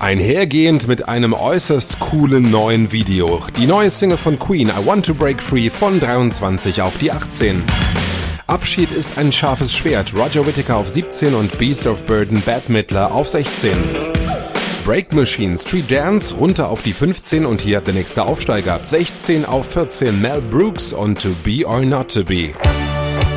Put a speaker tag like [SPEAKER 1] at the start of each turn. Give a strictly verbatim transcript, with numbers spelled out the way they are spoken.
[SPEAKER 1] Einhergehend mit einem äußerst coolen neuen Video. Die neue Single von Queen, I Want to Break Free, von dreiundzwanzig auf die achtzehn. Abschied ist ein scharfes Schwert, Roger Whittaker auf siebzehn und Beast of Burden, Bette Midler auf sechzehn. Break Machine, Street Dance runter auf die fünfzehn und hier der nächste Aufsteiger. sechzehn auf vierzehn, Mel Brooks und To Be or Not to Be.